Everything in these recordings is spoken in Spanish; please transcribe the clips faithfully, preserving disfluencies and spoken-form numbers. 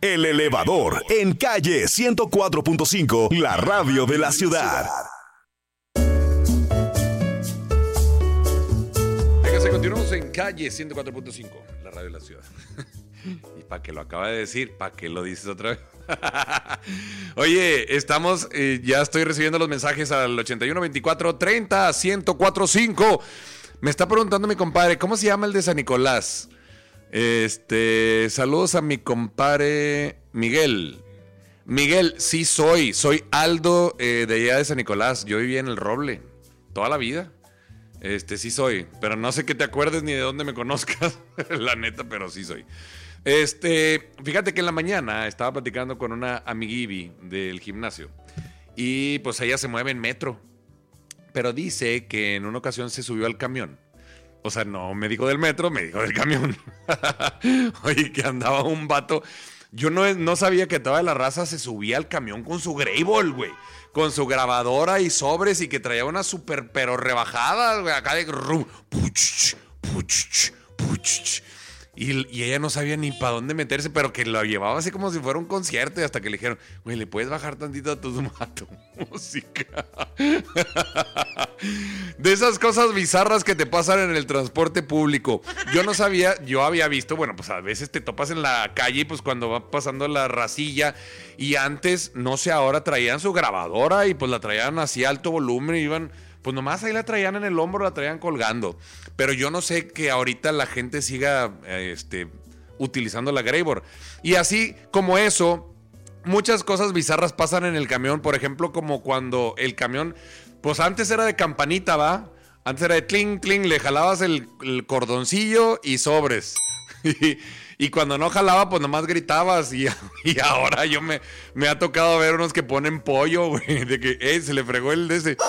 El Elevador, en calle ciento cuatro punto cinco, la radio de la ciudad. Fíjense, continuamos en calle ciento cuatro punto cinco, la radio de la ciudad. Y para que lo acaba de decir, ¿para qué lo dices otra vez? Oye, estamos, eh, ya estoy recibiendo los mensajes al ochenta y uno veinticuatro treinta ciento cuatro punto cinco. Me está preguntando mi compadre, ¿cómo se llama el de San Nicolás? Este, saludos a mi compadre Miguel. Miguel, sí soy, soy Aldo eh, de allá de San Nicolás. Yo vivía en el Roble toda la vida. Este, sí soy, pero no sé que te acuerdes ni de dónde me conozcas, la neta, pero sí soy. Este, fíjate que en la mañana estaba platicando con una amiguibi del gimnasio y pues ella se mueve en metro, pero dice que en una ocasión se subió al camión. O sea, no me dijo del metro, me dijo del camión. Oye, que andaba un vato. Yo no, no sabía que toda la raza se subía al camión con su Greybull, güey. Con su grabadora y sobres y que traía una super pero rebajada, güey. Acá de... Puch, puch, puch. Y, y ella no sabía ni para dónde meterse, pero que lo llevaba así como si fuera un concierto. Y hasta que le dijeron, güey, ¿le puedes bajar tantito a tu, a tu música? De esas cosas bizarras que te pasan en el transporte público. Yo no sabía, yo había visto, bueno, pues a veces te topas en la calle, pues cuando va pasando la racilla. Y antes, no sé, ahora traían su grabadora y pues la traían así a alto volumen y iban... Pues nomás ahí la traían en el hombro, la traían colgando. Pero yo no sé que ahorita la gente siga este, utilizando la Greybull. Y así como eso, muchas cosas bizarras pasan en el camión. Por ejemplo, como cuando el camión, pues antes era de campanita, ¿va? Antes era de cling, cling, le jalabas el, el cordoncillo y sobres. Y, y cuando no jalaba, pues nomás gritabas. Y, y ahora yo me, me ha tocado ver unos que ponen pollo, güey, de que, eh, se le fregó el de ese...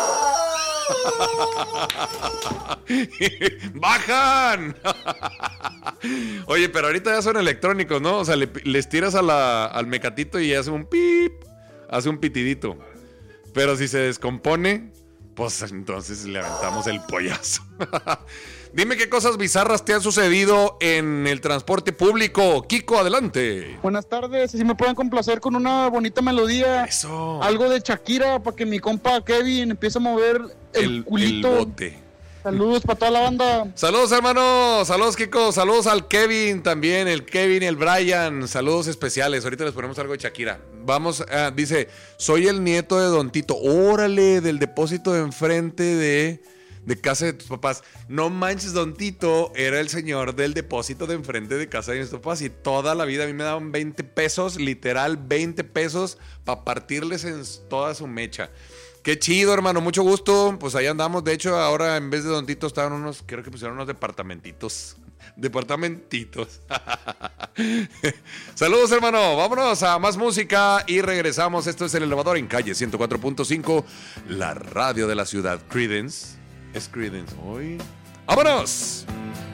¡Bajan! Oye, pero ahorita ya son electrónicos, ¿no? O sea, le, les tiras a la, al mecatito y hace un pip, hace un pitidito. Pero si se descompone, pues entonces le aventamos el pollazo. Dime qué cosas bizarras te han sucedido en el transporte público. Kiko, adelante. Buenas tardes, si me pueden complacer con una bonita melodía. Eso. Algo de Shakira para que mi compa Kevin empiece a mover el, el culito. El bote. Saludos para toda la banda. Saludos, hermano. Saludos, Kiko. Saludos al Kevin también. El Kevin y el Brian. Saludos especiales. Ahorita les ponemos algo de Shakira. Vamos, uh, dice, soy el nieto de Don Tito. Órale, del depósito de enfrente de... de casa de tus papás. No manches, Don Tito era el señor del depósito de enfrente de casa de mis papás y toda la vida a mí me daban veinte pesos, literal veinte pesos para partirles en toda su mecha. Qué chido, hermano, mucho gusto. Pues ahí andamos. De hecho, ahora en vez de Don Tito estaban unos, creo que pusieron unos departamentitos. Departamentitos. Saludos, hermano. Vámonos a más música y regresamos. Esto es El Elevador en calle ciento cuatro punto cinco, la radio de la ciudad. Creedence. Es Creedence hoy. ¡Vámonos!